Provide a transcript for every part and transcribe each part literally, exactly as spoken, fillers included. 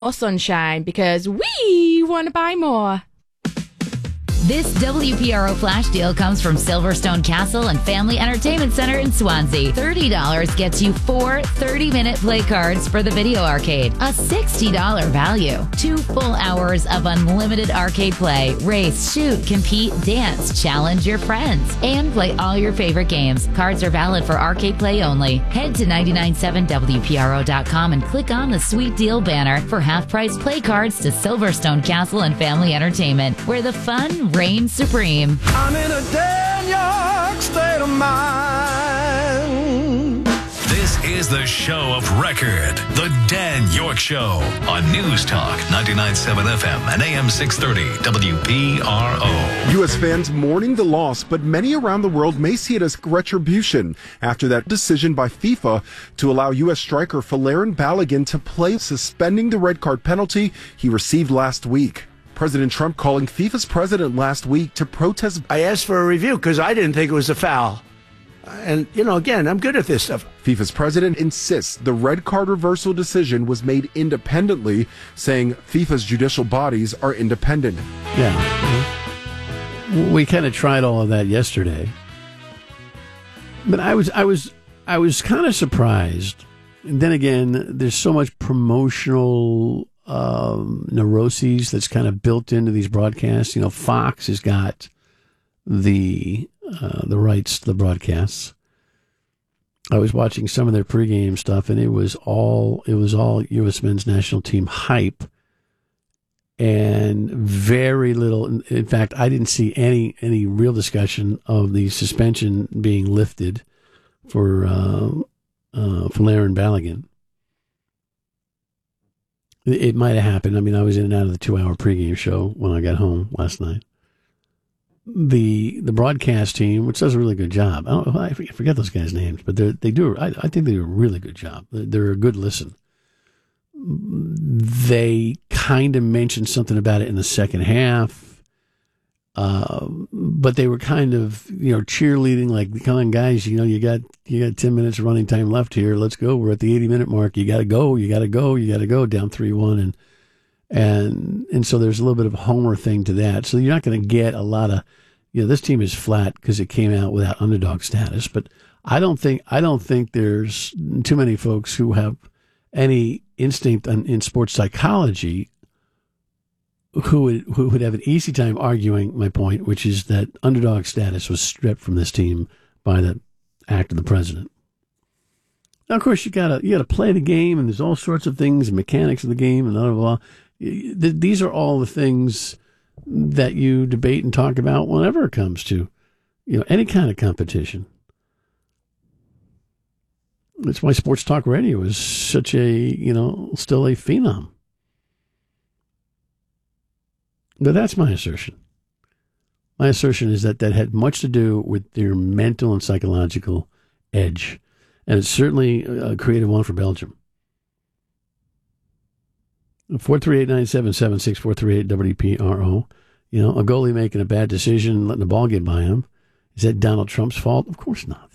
or sunshine because we want to buy more. This W P R O flash deal comes from Silverstone Castle and Family Entertainment Center in Swansea. thirty dollars gets you four thirty-minute play cards for the video arcade. A sixty dollars value. Two full hours of unlimited arcade play. Race, shoot, compete, dance, challenge your friends, and play all your favorite games. Cards are valid for arcade play only. Head to nine nine seven W P R O dot com and click on the Sweet Deal banner for half-price play cards to Silverstone Castle and Family Entertainment, where the fun reigns supreme. I'm in a damn York state of mind. This is the show of record, the Dan York Show on News Talk ninety-nine point seven F M and A M six thirty W P R O. U S fans mourning the loss, but many around the world may see it as retribution after that decision by FIFA to allow U S striker Folarin Balogun to play, suspending the red card penalty he received last week. President Trump calling FIFA's president last week to protest. I asked for a review because I didn't think it was a foul. And, you know, again, I'm good at this stuff. FIFA's president insists the red card reversal decision was made independently, saying FIFA's judicial bodies are independent. Yeah. We kind of tried all of that yesterday. But I was I was I was kind of surprised. And then again, there's so much promotional um, neuroses that's kind of built into these broadcasts. You know, Fox has got the uh, the rights to the broadcasts. I was watching some of their pregame stuff, and it was all it was all U S men's national team hype, and very little. In fact, I didn't see any any real discussion of the suspension being lifted for uh, uh, Folarin Balogun. It might have happened. I mean, I was in and out of the two-hour pregame show when I got home last night. The the broadcast team, which does a really good job. I don't I forget those guys' names, but they they do. I, I think they do a really good job. They're, they're a good listen. They kind of mentioned something about it in the second half, uh, but they were kind of you know cheerleading, like, "Come on, guys, you know you got you got ten minutes of running time left here. Let's go. We're at the eighty minute mark. You got to go. You got to go. You got to go." Down three one and. And and so there's a little bit of a homer thing to that. So you're not going to get a lot of, you know, this team is flat because it came out without underdog status. But I don't think I don't think there's too many folks who have any instinct in, in sports psychology who would who would have an easy time arguing my point, which is that underdog status was stripped from this team by the act of the president. Now, of course, you gotta you gotta play the game, and there's all sorts of things and mechanics of the game, and blah blah blah. These are all the things that you debate and talk about whenever it comes to, you know, any kind of competition. That's why sports talk radio is such a, you know, still a phenom. But that's my assertion. My assertion is that that had much to do with their mental and psychological edge. And it's certainly uh, created one for Belgium. four three eight, nine seven seven six, four three eight W P R O. You know, a goalie making a bad decision, letting the ball get by him. Is that Donald Trump's fault? Of course not.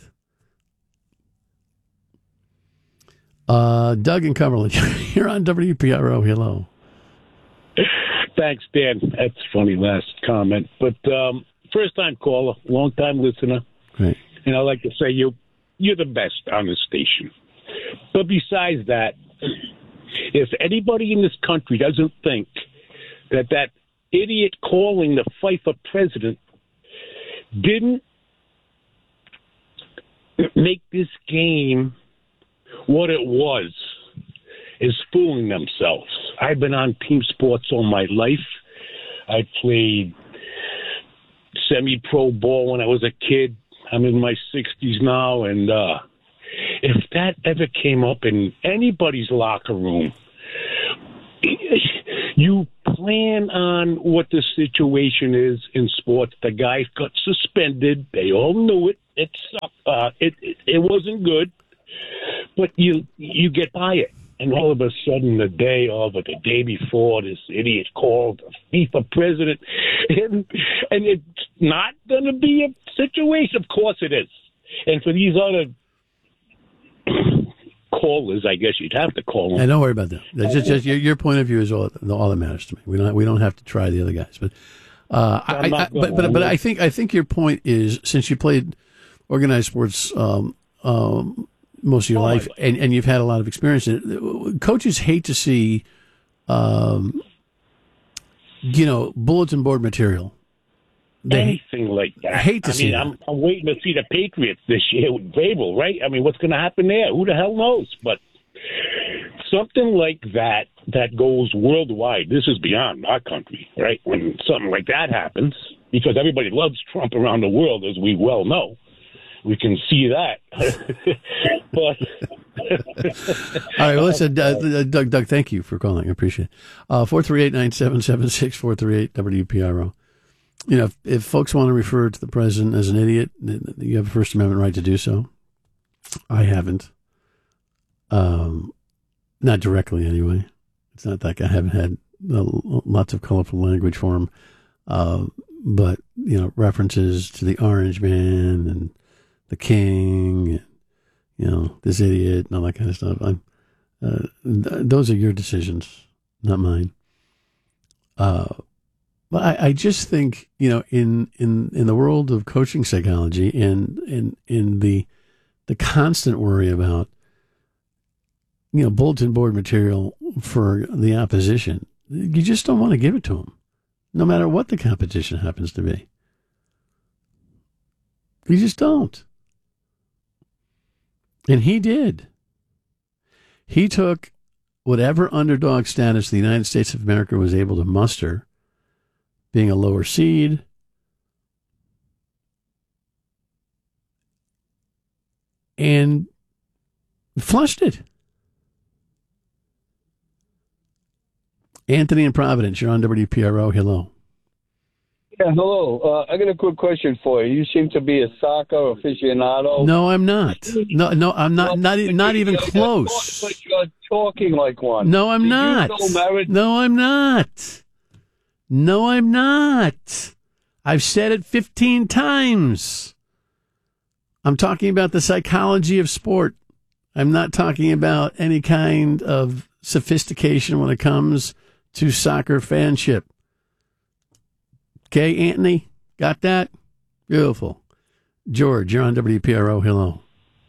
Uh, Doug in Cumberland, you're on W P R O. Hello. Thanks, Dan. That's a funny last comment. But um, first-time caller, long-time listener. Right. And I'd like to say you, you're the best on the station. But besides that, if anybody in this country doesn't think that that idiot calling the FIFA president didn't make this game what it was, is fooling themselves. I've been on team sports all my life. I played semi-pro ball when I was a kid. I'm in my sixties now, and uh, if that ever came up in anybody's locker room, you plan on what the situation is in sports. The guy got suspended. They all knew it. It sucked. Uh, it, it it wasn't good, but you you get by it. And all of a sudden, the day of or the day before, this idiot called the FIFA president, and, and it's not going to be a situation. Of course it is. And for these other callers, I guess you'd have to call them. Hey, don't worry about that. That's just, just your, your point of view is all, all that matters to me. We don't we don't have to try the other guys, but uh, I, I, but but but I think I think your point is, since you played organized sports um, um, most of your oh, life and, and you've had a lot of experience in it, coaches hate to see, um, you know, bulletin board material. They Anything like that. I hate to I see mean, that. I'm, I'm waiting to see the Patriots this year with Vrabel, right? I mean, what's going to happen there? Who the hell knows? But something like that that goes worldwide. This is beyond our country, right? When something like that happens, because everybody loves Trump around the world, as we well know. We can see that. But all right, well, listen, uh, Doug, Doug, thank you for calling. I appreciate it. Uh, four three eight, nine seven seven six, four three eight, W P R O. You know, if, if folks want to refer to the president as an idiot, you have a First Amendment right to do so. I haven't. Um, not directly, anyway. It's not like I haven't had uh, lots of colorful language for him. Uh, but, you know, references to the Orange Man and the King, and, you know, this idiot and all that kind of stuff. I'm, uh, th- those are your decisions, not mine. Uh, But I, I just think, you know, in, in, in the world of coaching psychology and in, in the the constant worry about, you know, bulletin board material for the opposition, you just don't want to give it to them, no matter what the competition happens to be. You just don't. And he did. He took whatever underdog status the United States of America was able to muster, being a lower seed, and flushed it. Anthony in Providence, you're on W P R O. Hello. Yeah, hello. Uh, I got a quick question for you. You seem to be a soccer aficionado. No, I'm not. No, no, I'm not. Not, not even close. But you're talking like one. No, I'm Did not. You know marriage- no, I'm not. No, I'm not. I've said it fifteen times. I'm talking about the psychology of sport. I'm not talking about any kind of sophistication when it comes to soccer fanship. Okay, Anthony? Got that? Beautiful. George, you're on W P R O. Hello.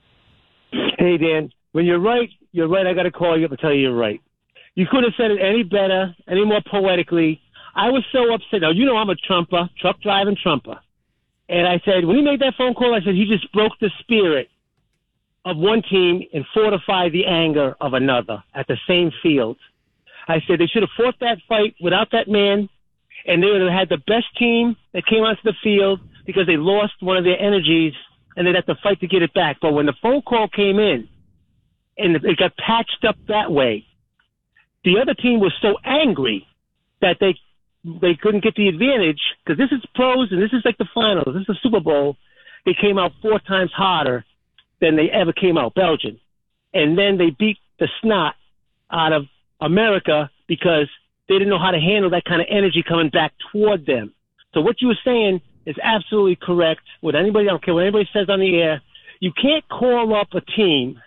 Hey, Dan. When you're right, you're right. I got to call you up and tell you you're right. You could have said it any better, any more poetically. I was so upset. Now, you know I'm a Trumper, truck driving Trumper. And I said, when he made that phone call, I said, he just broke the spirit of one team and fortified the anger of another at the same field. I said they should have fought that fight without that man, and they would have had the best team that came onto the field because they lost one of their energies, and they'd have to fight to get it back. But when the phone call came in and it got patched up that way, the other team was so angry that they they couldn't get the advantage, because this is pros and this is like the finals. This is the Super Bowl. They came out four times harder than they ever came out, Belgium. And then they beat the snot out of America because they didn't know how to handle that kind of energy coming back toward them. So what you were saying is absolutely correct. What anybody, I don't care what anybody says on the air, you can't call up a team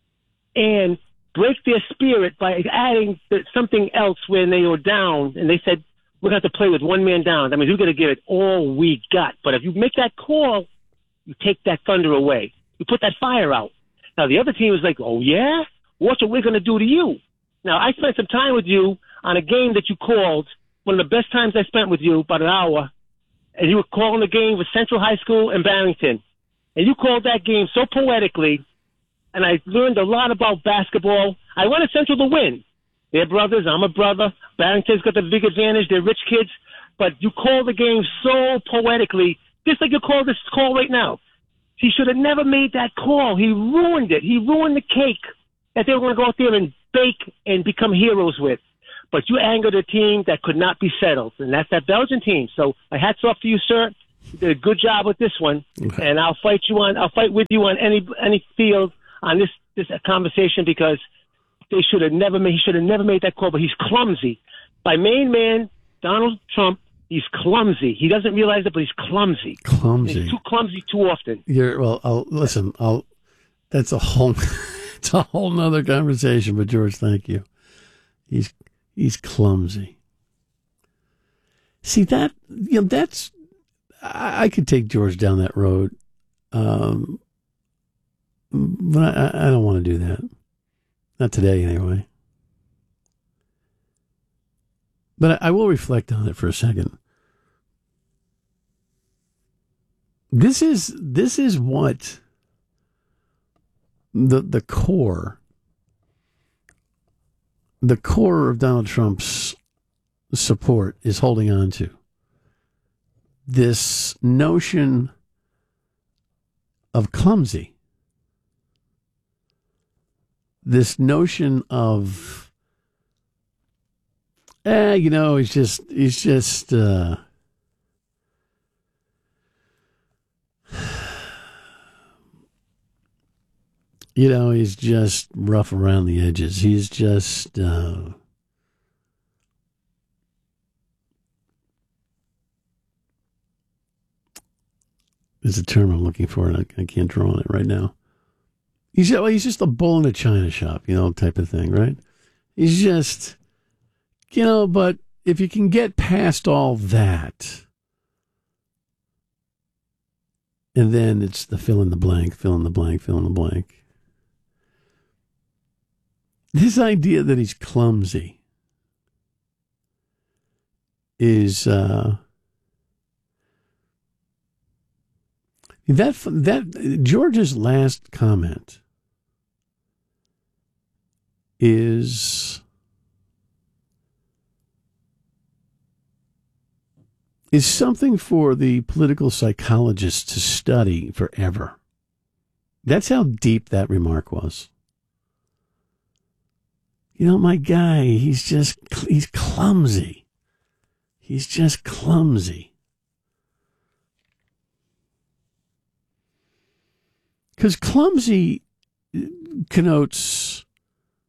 and break their spirit by adding something else when they were down and they said, we're going to have to play with one man down. That means we're going to give it all we got. But if you make that call, you take that thunder away. You put that fire out. Now, the other team is like, oh, yeah? What's what we're going to do to you? Now, I spent some time with you on a game that you called, one of the best times I spent with you, about an hour, and you were calling the game with Central High School and Barrington. And you called that game so poetically, and I learned a lot about basketball. I wanted Central to win. They're brothers. I'm a brother. Barrington's got the big advantage. They're rich kids. But you call the game so poetically, just like you call this call right now. He should have never made that call. He ruined it. He ruined the cake that they were going to go out there and bake and become heroes with. But you angered a team that could not be settled, and that's that Belgian team. So my hat's off to you, sir. You did a good job with this one, okay. And I'll fight you on. I'll fight with you on any any field on this this conversation, because they should have never made. He should have never made that call. But he's clumsy. My main man, Donald Trump, he's clumsy. He doesn't realize it, but he's clumsy. Clumsy. He's too clumsy too often. You're well. I'll listen. I'll. That's a whole. That's a whole nother conversation, but George, thank you. He's he's clumsy. See, that, you know, that's, I, I could take George down that road, um, but I, I don't want to do that. Not today, anyway. But I, I will reflect on it for a second. This is this is what the the core the core of Donald Trump's support is holding on to. This notion of clumsy. This notion of eh, you know, he's just he's just uh You know, he's just rough around the edges. He's just, uh, there's a term I'm looking for, and I, I can't draw on it right now. He's, well, he's just a bull in a china shop, you know, type of thing, right? He's just, you know, but if you can get past all that, and then it's the fill in the blank, fill in the blank, fill in the blank. This idea that he's clumsy is uh, that that George's last comment is is something for the political psychologists to study forever. That's how deep that remark was. You know, my guy, he's just, he's clumsy. He's just clumsy. Because clumsy connotes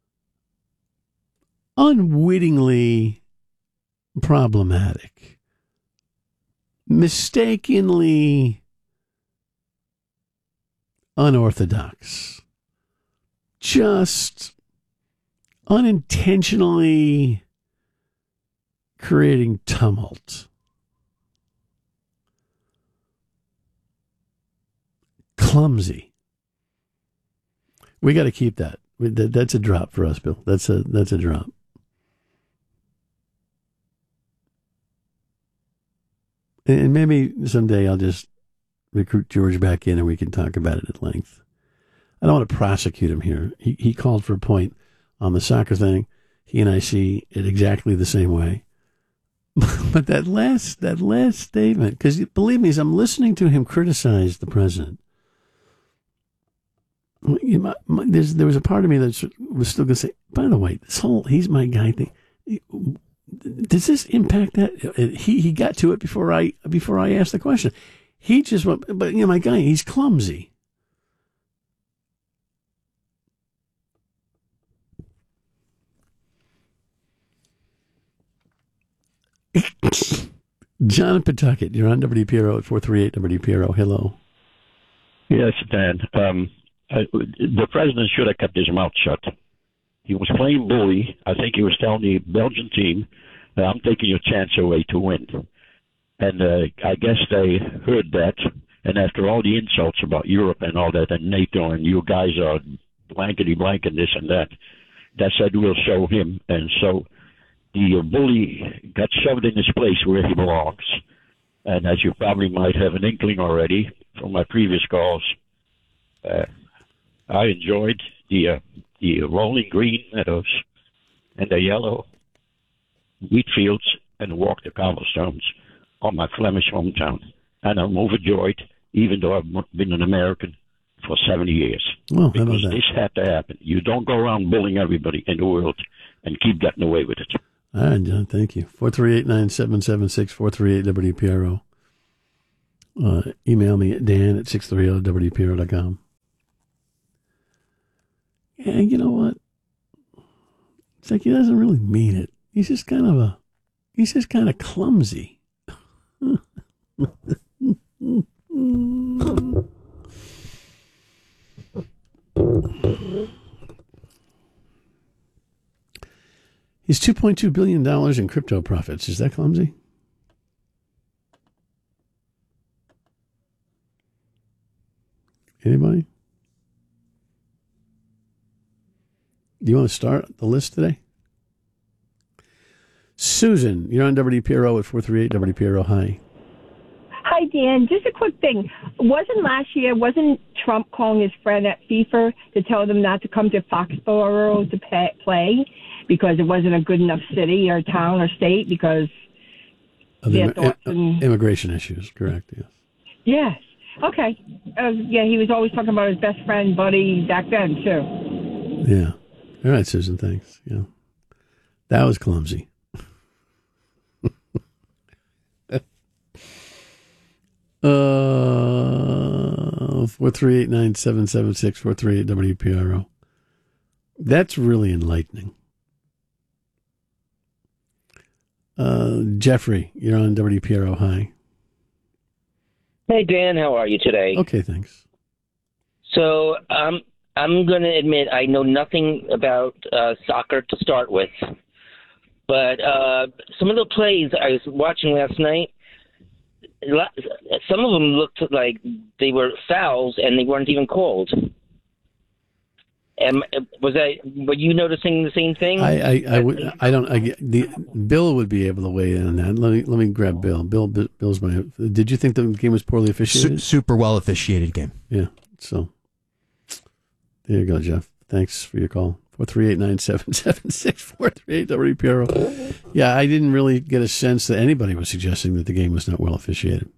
unwittingly problematic, mistakenly unorthodox, just unintentionally creating tumult. Clumsy. We got to keep that. That's a drop for us, Bill. That's a that's a drop. And maybe someday I'll just recruit George back in and we can talk about it at length. I don't want to prosecute him here. He he called for a point on the soccer thing. He and I see it exactly the same way. But that last that last statement, because believe me, as I'm listening to him criticize the president, you know, my, there's, there was a part of me that was still going to say, by the way, this whole he's my guy thing, does this impact that? He he got to it before I before I asked the question. He just went, but you know, my guy, he's clumsy. John in Pawtucket, you're on W P R O at four three eight W P R O. Hello. Yes, Dan. Um, I, the president should have kept his mouth shut. He was playing bully. I think he was telling the Belgian team, uh, I'm taking your chance away to win. And uh, I guess they heard that. And after all the insults about Europe and all that, and NATO, and you guys are blankety blank and this and that, that said, we'll show him. And so the bully got shoved in his place where he belongs. And as you probably might have an inkling already from my previous calls, uh, I enjoyed the uh, the rolling green meadows and the yellow wheat fields and walked the cobblestones on my Flemish hometown. And I'm overjoyed, even though I've been an American for seventy years. Well, because that? this had to happen. You don't go around bullying everybody in the world and keep getting away with it. All right, John, thank you. four three eight, nine seven seven six, four three eight W P R O. Uh, email me at Dan at six thirty W P R O dot com. Yeah, you know what? It's like he doesn't really mean it. He's just kind of a, he's just kind of clumsy. He's two point two billion dollars in crypto profits. Is that clumsy? Anybody? Do you want to start the list today? Susan, you're on W P R O at four three eight W P R O. Hi. Hi, Dan. Just a quick thing. Wasn't last year, wasn't Trump calling his friend at FIFA to tell them not to come to Foxborough to pay, play because it wasn't a good enough city or town or state because Of their the, thoughts im- and... immigration issues, correct, yes. Yes. Okay. Uh, yeah, he was always talking about his best friend, buddy, back then, too. Yeah. All right, Susan, thanks. Yeah. That was clumsy. uh, four three eight nine seven seven six, four three eight W P R O. That's really enlightening. Uh, Jeffrey, you're on W P R O. Hi. Hey, Dan, how are you today? Okay, thanks. So um, I'm going to admit I know nothing about uh, soccer to start with. But uh, some of the plays I was watching last night, some of them looked like they were fouls and they weren't even called. Um, was I? Were you noticing the same thing? I, I, I, would, I don't. I, the Bill would be able to weigh in on that. Let me let me grab Bill. Bill, Bill's my. Did you think the game was poorly officiated? Su- super well officiated game. Yeah. So there you go, Jeff. Thanks for your call. Four three eight nine seven seven six four three eight W P R O. Yeah, I didn't really get a sense that anybody was suggesting that the game was not well officiated.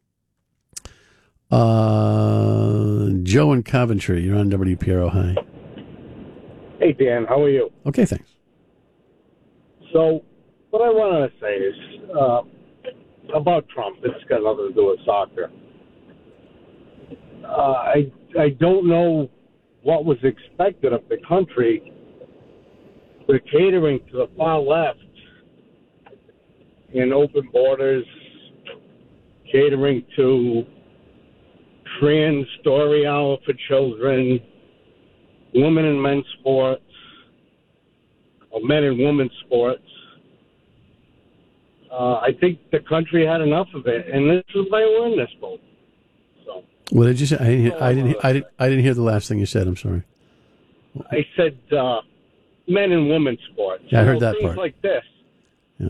Uh, Joe in Coventry, you're on W P R O. Hi. Hey, Dan, how are you? Okay, thanks. So, what I wanted to say is uh, about Trump. It's got nothing to do with soccer. Uh, I I don't know what was expected of the country. We're catering to the far left in open borders, catering to trans story hour for children, women and men's sports, or men and women's sports. Uh, I think the country had enough of it, and this is why we're in this boat. So, what did you say? I didn't. Hear, I didn't. I didn't. I didn't hear the last thing you said. I'm sorry. I said uh, men and women's sports. Yeah, I heard you know, that things part. like this. Yeah.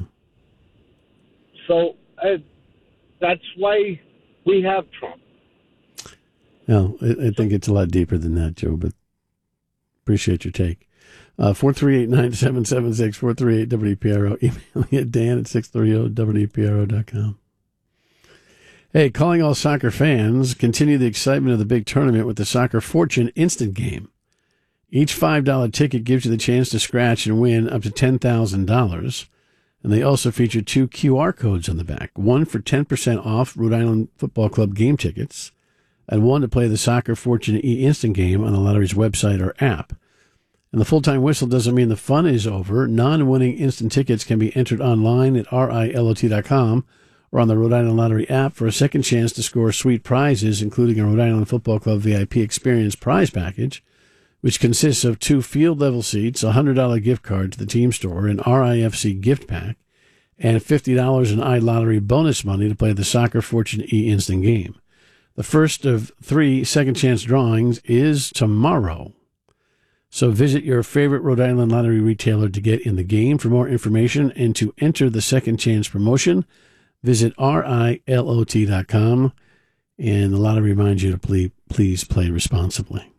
So uh, that's why we have Trump. No, I, I think it's a lot deeper than that, Joe. But appreciate your take. Uh, four three eight nine seven seven six four three eight W P R O. Email me at Dan at six thirty W P R O dot com. Hey, calling all soccer fans, continue the excitement of the big tournament with the Soccer Fortune Instant Game. Each five dollar ticket gives you the chance to scratch and win up to ten thousand dollars. And they also feature two Q R codes on the back, one for ten percent off Rhode Island Football Club game tickets, and one to play the Soccer Fortune E Instant Game on the lottery's website or app. And the full-time whistle doesn't mean the fun is over. Non-winning instant tickets can be entered online at R I L O T dot com or on the Rhode Island Lottery app for a second chance to score sweet prizes, including a Rhode Island Football Club V I P Experience prize package, which consists of two field-level seats, a one hundred dollars gift card to the team store, an R I F C gift pack, and fifty dollars in iLottery bonus money to play the Soccer Fortune E Instant Game. The first of three second-chance drawings is tomorrow. So visit your favorite Rhode Island Lottery retailer to get in the game. For more information and to enter the second chance promotion, visit R I L O T dot com. And the lottery reminds you to please, please play responsibly.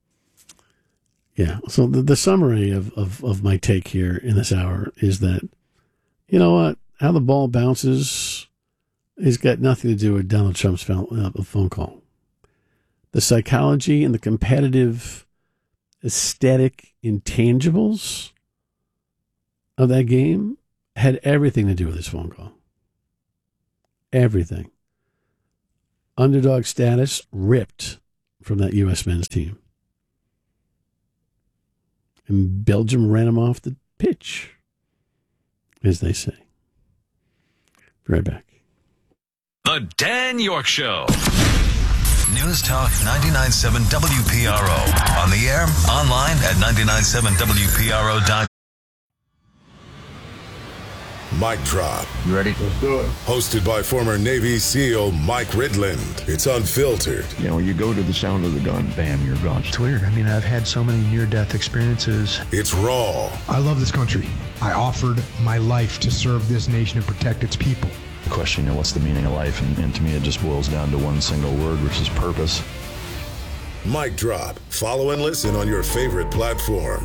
Yeah, so the, the summary of, of, of my take here in this hour is that, you know what, how the ball bounces has got nothing to do with Donald Trump's phone, uh, phone call. The psychology and the competitive aesthetic intangibles of that game had everything to do with his phone call. Everything. Underdog status ripped from that U S men's team. And Belgium ran him off the pitch, as they say. Be right back. The Dan York Show. News Talk ninety-nine point seven W P R O. On the air, online at ninety nine seven W P R O dot com. Mic Drop. You ready? Let's do it. Hosted by former Navy SEAL Mike Ridland. It's unfiltered. You know, you go to the sound of the gun, bam, you're gone. It's weird. I mean, I've had so many near-death experiences. It's raw. I love this country. I offered my life to serve this nation and protect its people. The question, you know, what's the meaning of life? And, and to me, it just boils down to one single word, which is purpose. Mic Drop. Follow and listen on your favorite platform.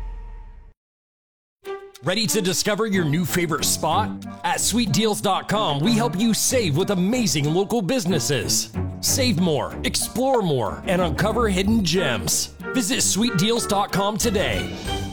Ready to discover your new favorite spot? At sweet deals dot com, we help you save with amazing local businesses. Save more, explore more, and uncover hidden gems. Visit sweet deals dot com today.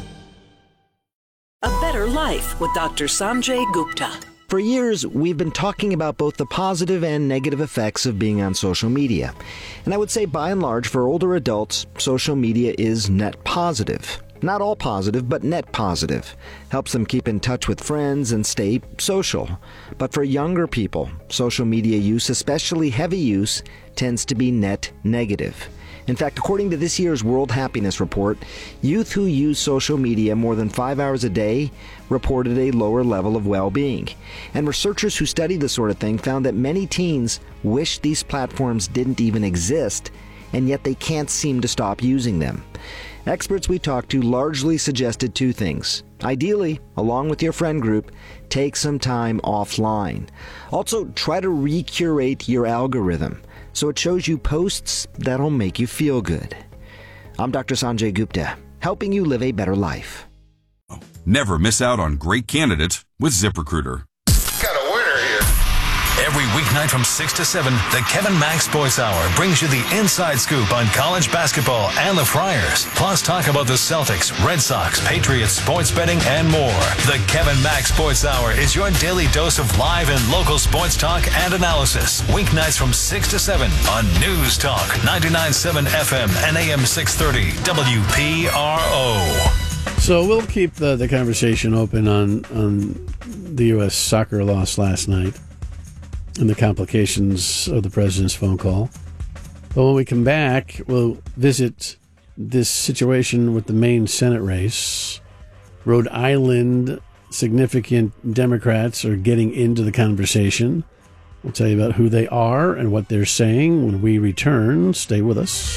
A Better Life with Doctor Sanjay Gupta. For years, we've been talking about both the positive and negative effects of being on social media. And I would say, by and large, for older adults, social media is net positive. Not all positive, but net positive. Helps them keep in touch with friends and stay social. But for younger people, social media use, especially heavy use, tends to be net negative. In fact, according to this year's World Happiness Report, youth who use social media more than five hours a day reported a lower level of well-being. And researchers who studied this sort of thing found that many teens wish these platforms didn't even exist, and yet they can't seem to stop using them. Experts we talked to largely suggested two things. Ideally, along with your friend group, take some time offline. Also, try to recurate your algorithm so it shows you posts that'll make you feel good. I'm Doctor Sanjay Gupta, helping you live a better life. Never miss out on great candidates with ZipRecruiter. Got a winner here. Every weeknight from six to seven, the Kevin Max Sports Hour brings you the inside scoop on college basketball and the Friars. Plus talk about the Celtics, Red Sox, Patriots, sports betting, and more. The Kevin Max Sports Hour is your daily dose of live and local sports talk and analysis. Weeknights from six to seven on News Talk ninety-nine point seven F M and A M six thirty W P R O. So we'll keep the, the conversation open on, on the U S soccer loss last night and the complications of the president's phone call. But when we come back, we'll visit this situation with the Maine Senate race. Rhode Island, significant Democrats are getting into the conversation. We'll tell you about who they are and what they're saying when we return. Stay with us.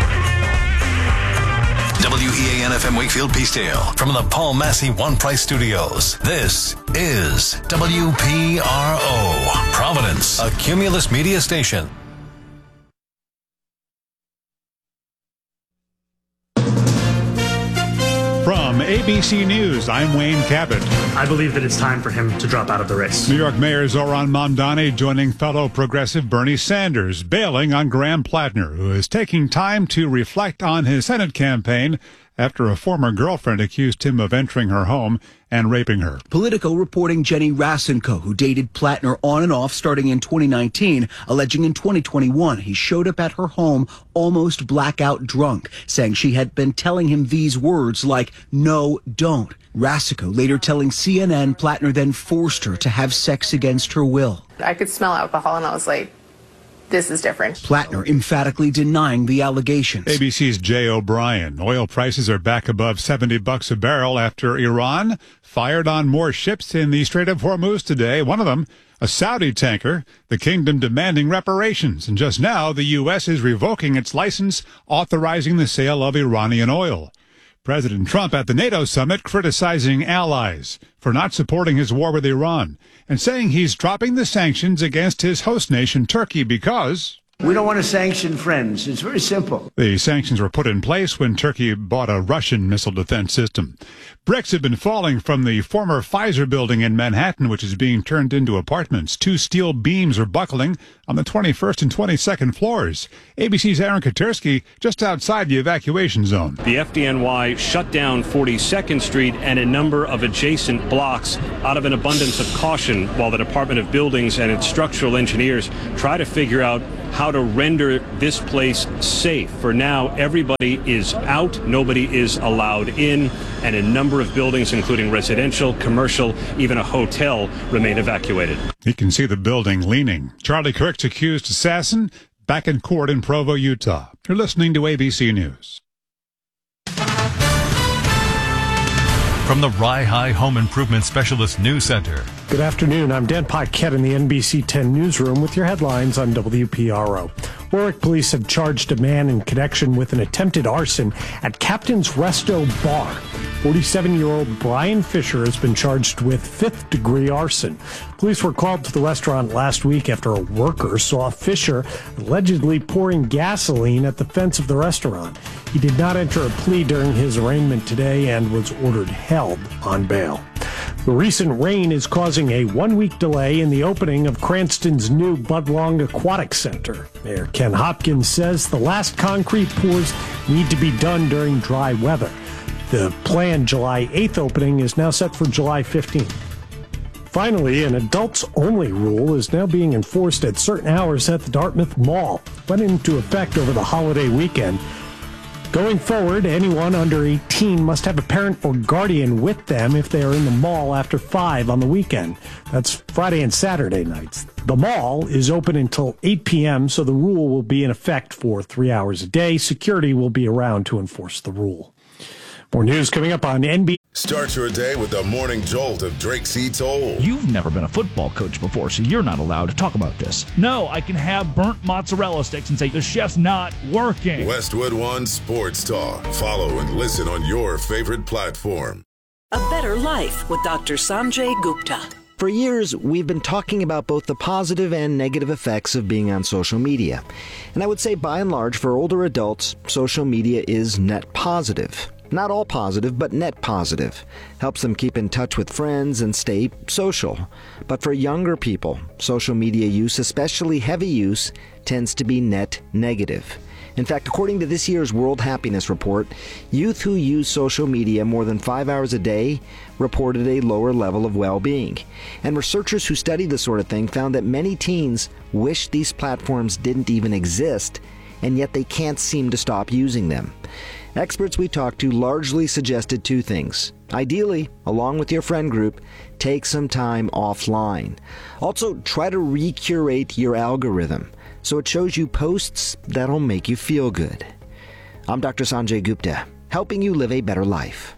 W E A N F M Wakefield Peacedale from the Paul Massey One Price Studios. This is W P R O, Providence, a Cumulus Media station. From A B C News, I'm Wayne Cabot. I believe that it's time for him to drop out of the race. New York Mayor Zoran Mamdani joining fellow progressive Bernie Sanders, bailing on Graham Plattner, who is taking time to reflect on his Senate campaign after a former girlfriend accused him of entering her home and raping her. Politico reporting Jenny Rasenko, who dated Plattner on and off starting in twenty nineteen, alleging in twenty twenty-one he showed up at her home almost blackout drunk, saying she had been telling him these words like, "No, don't." Rasenko later telling C N N Plattner then forced her to have sex against her will. I could smell alcohol and I was like, this is different. Plattner emphatically denying the allegations. A B C's Jay O'Brien. Oil prices are back above seventy bucks a barrel after Iran fired on more ships in the Strait of Hormuz today. One of them, a Saudi tanker, the kingdom demanding reparations. And just now, the U S is revoking its license, authorizing the sale of Iranian oil. President Trump at the NATO summit criticizing allies for not supporting his war with Iran and saying he's dropping the sanctions against his host nation, Turkey, because we don't want to sanction friends. It's very simple. The sanctions were put in place when Turkey bought a Russian missile defense system. Bricks have been falling from the former Pfizer building in Manhattan, which is being turned into apartments. Two steel beams are buckling on the twenty-first and twenty-second floors. A B C's Aaron Katersky just outside the evacuation zone. The F D N Y shut down forty-second Street and a number of adjacent blocks out of an abundance of caution while the Department of Buildings and its structural engineers try to figure out how to render this place safe. For now, everybody is out. Nobody is allowed in. And a number of buildings, including residential, commercial, even a hotel, remain evacuated. You can see the building leaning. Charlie Kirk's accused assassin back in court in Provo, Utah. You're listening to A B C News. From the Rye High Home Improvement Specialist News Center. Good afternoon. I'm Dan Paquette in the N B C ten newsroom with your headlines on W P R O. Warwick police have charged a man in connection with an attempted arson at Captain's Resto Bar. forty-seven-year-old Brian Fisher has been charged with fifth-degree arson. Police were called to the restaurant last week after a worker saw Fisher allegedly pouring gasoline at the fence of the restaurant. He did not enter a plea during his arraignment today and was ordered held on bail. The recent rain is causing a one-week delay in the opening of Cranston's new Budlong Aquatic Center. Mayor Ken Hopkins says the last concrete pours need to be done during dry weather. The planned July eighth opening is now set for July fifteenth. Finally, an adults-only rule is now being enforced at certain hours at the Dartmouth Mall. Went into effect over the holiday weekend. Going forward, anyone under eighteen must have a parent or guardian with them if they are in the mall after five on the weekend. That's Friday and Saturday nights. The mall is open until eight p.m., so the rule will be in effect for three hours a day. Security will be around to enforce the rule. More news coming up on N B C. Start your day with the morning jolt of Drake C. Toll. You've never been a football coach before, so you're not allowed to talk about this. No, I can have burnt mozzarella sticks and say the chef's not working. Westwood One Sports Talk. Follow and listen on your favorite platform. A Better Life with Doctor Sanjay Gupta. For years, we've been talking about both the positive and negative effects of being on social media. And I would say by and large, for older adults, social media is net positive. Not all positive, but net positive. Helps them keep in touch with friends and stay social. But for younger people, social media use, especially heavy use, tends to be net negative. In fact, according to this year's World Happiness Report, youth who use social media more than five hours a day reported a lower level of well-being. And researchers who studied this sort of thing found that many teens wish these platforms didn't even exist, and yet they can't seem to stop using them. Experts we talked to largely suggested two things. Ideally, along with your friend group, take some time offline. Also, try to recurate your algorithm so it shows you posts that'll make you feel good. I'm Doctor Sanjay Gupta, helping you live a better life.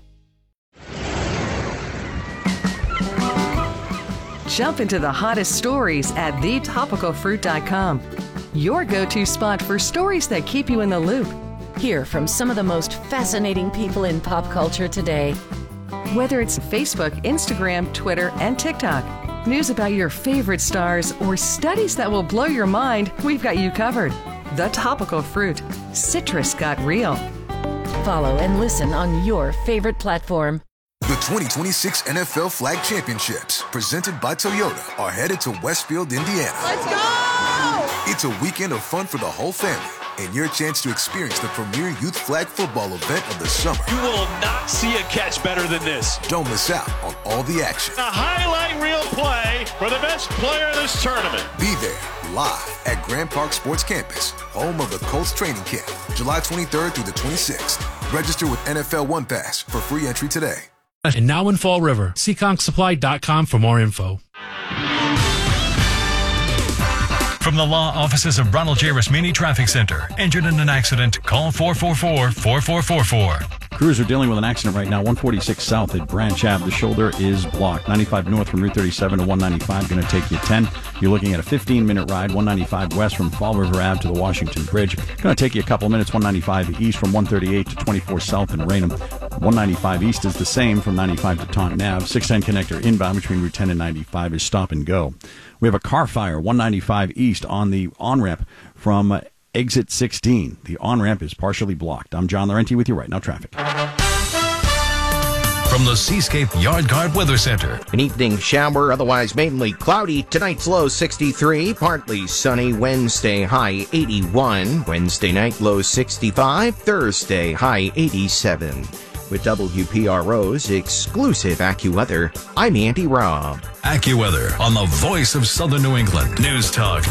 Jump into the hottest stories at the topical fruit dot com. Your go-to spot for stories that keep you in the loop. Hear from some of the most fascinating people in pop culture today. Whether it's Facebook, Instagram, Twitter, and TikTok, news about your favorite stars, or studies that will blow your mind, we've got you covered. The Topical Fruit. Citrus got real. Follow and listen on your favorite platform. The twenty twenty-six N F L Flag Championships, presented by Toyota, are headed to Westfield, Indiana. Let's go! It's a weekend of fun for the whole family, and your chance to experience the premier youth flag football event of the summer. You will not see a catch better than this. Don't miss out on all the action. A highlight reel play for the best player in this tournament. Be there, live at Grand Park Sports Campus, home of the Colts training camp, July twenty-third through the twenty-sixth. Register with N F L One Pass for free entry today. And now in Fall River, seekonk supply dot com for more info. From the law offices of Ronald J. Rasmini Traffic Center. Injured in an accident? Call four four four, four four four four. Crews are dealing with an accident right now. one forty-six south at Branch Ave. The shoulder is blocked. ninety-five north from Route thirty-seven to one ninety-five. Going to take you ten. You're looking at a fifteen-minute ride. one ninety-five west from Fall River Ave to the Washington Bridge. Going to take you a couple minutes. one ninety-five east from one thirty-eight to twenty-four south in Raynham. one ninety-five east is the same from ninety-five to Taunton Ave. six ten connector inbound between Route ten and ninety-five is stop and go. We have a car fire, one ninety-five east on the on-ramp from exit sixteen. The on-ramp is partially blocked. I'm John Laurenti with you right now, traffic. From the Seascape Yard Guard Weather Center. An evening shower, otherwise mainly cloudy. Tonight's low sixty-three, partly sunny. Wednesday high eighty-one. Wednesday night low sixty-five. Thursday high eighty-seven. With W P R O's exclusive AccuWeather, I'm Andy Robb. AccuWeather on the voice of Southern New England. News Talk